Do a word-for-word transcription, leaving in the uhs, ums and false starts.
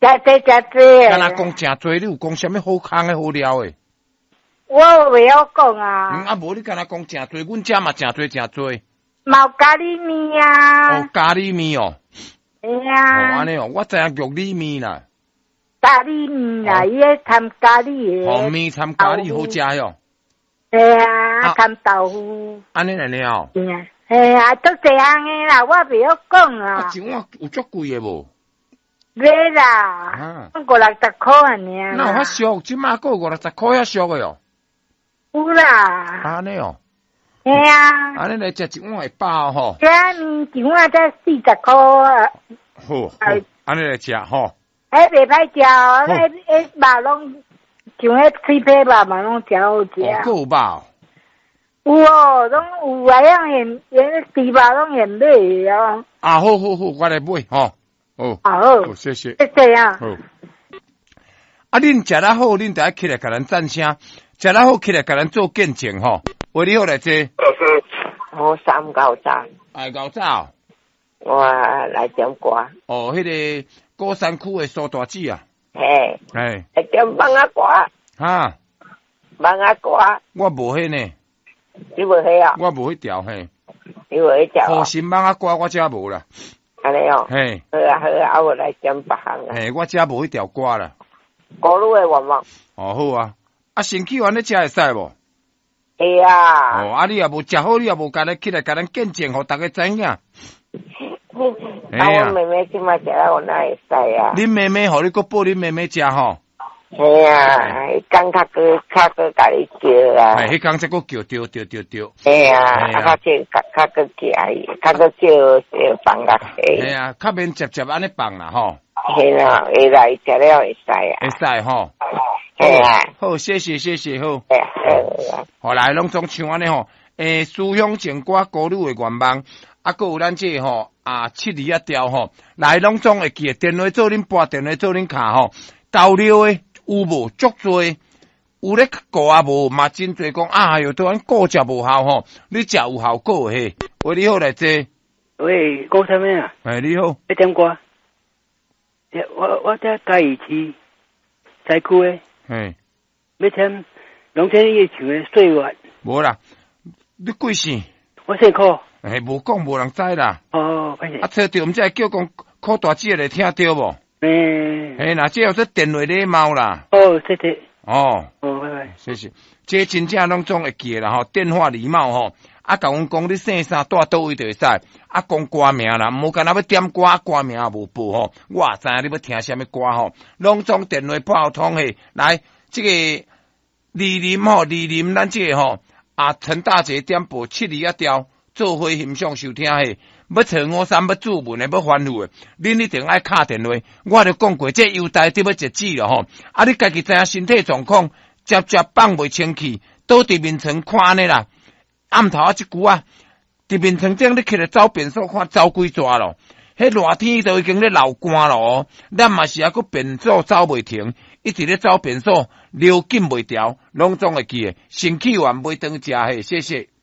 真多真多。 敢若讲真多，你有讲什么好康的好料的？ 我袂晓讲啊。 嗯，啊无你敢若讲真多，阮遮嘛真多真多。 毛咖喱面啊。 哦，咖喱面哦。 哎呀。 哦，安尼哦，我知影玉米面啦。 咖喱面啦，伊迄掺咖喱的。 红面掺咖喱好食哟。 系啊，掺豆腐。 安尼来了。 嗯啊，系啊，都这样的啦，我袂晓讲啊。 一碗有足贵的无？ 买啦，五六十块安尼啊。 那有遐俗，即马个五六十块遐俗的哦。 有啦。 安尼哦。 系啊。 安尼来食一碗会饱吼。 这面一碗才四十块。 好，安尼来食吼。 迄袂歹食哦，迄迄肉拢像迄脆皮肉嘛，拢真好食。 哦，够有肉。 有哦，拢有啊，样现现猪肉拢现买的哦。 啊，好好好，我来买吼。哦。 啊好。 谢谢。 谢谢啊。 好。啊，恁食得好，恁得起来甲咱赞声；食得好，起来甲咱做见证吼。为你好来坐。 我三九站。 哎，九早。 我来点歌。 哦，迄、那个高山区的苏大姊啊。 嘿。 嘿。 来点放啊歌。 哈。 放啊歌。 我无迄呢。 你无迄啊？ 我无迄条嘿。 你无迄条？ 好心放啊歌，我遮无啦。 安尼哦。 嘿。 好啊好啊，啊我来点别项啊。 嘿，我遮无迄条歌啦。 高路的愿望。 哦好啊，啊身体完咧食会使无？ 会啊。 哦，啊你也无食好，你也无甲咱起来甲咱见证，互大家知影。啊， 我妹妹即马食啦，我哪会使啊？ 恁妹妹，互你搁报恁妹妹食吼。 系啊，迄工较个较个甲你叫啊。 哎，迄工则搁叫叫叫叫叫。 系啊，啊较叫较较个叫伊，较个叫叫放落去。 系啊，较免接接安尼放啦吼。 系啦，会来食了会使啊。 会使吼。 系啊。 好，谢谢谢谢好。 系啊。 好来，拢总唱安尼吼。诶，思乡情歌歌女的愿望，啊，搁有咱这吼啊七二一调吼，来拢总会记，电话做恁拨，电话做恁卡吼，交流的有无足多？有咧顾啊无嘛真侪讲啊，哟，对咱顾食无效吼，你食有效果嘿。喂，你好来坐。 喂，讲啥物啊？ 哎，你好。 一点歌。我我在嘉义市西区诶。 嘿。 要签两千一唱诶岁月。 无啦，你贵姓？ 我姓柯。 哎，无讲无人知啦。 哦，歹势。 啊，找着毋知叫讲柯大姐来听着无？ 诶。 嘿，那这有说电话礼貌啦。 哦，谢谢。 哦。 哦，拜拜。 谢谢。这真正拢总会记啦吼，电话礼貌吼。啊，甲阮讲你姓啥，住倒位就会使。啊，讲歌名啦，毋好干那要点歌，歌名也无报吼。我也知影你要听什么歌吼，拢总电话拨通嘿。来，这个李林吼，李林咱这个吼啊，陈大姐点播七二一调，做伙欣赏收听嘿。要找我三要注文的，要欢呼的，恁一定爱敲电话。我就讲过，这优待得要截止了吼。啊，你家己知影身体状况，接接放袂清气，倒伫面床看安尼啦。暗头啊，一句啊，伫面床顶你起来走便所看走几抓咯。迄热天都已经咧流汗咯，咱嘛是还佫便所走袂停，一直咧走便所，流紧袂调，拢总会记诶。身体完袂当食嘿，谢谢。